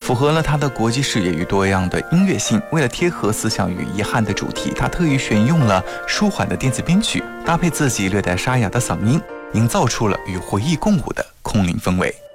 符合了他的国际视野与多样的音乐性。为了贴合思想与遗憾的主题，他特意选用了舒缓的电子编曲，搭配自己略带沙哑的嗓音，营造出了与回忆共舞的空灵氛围。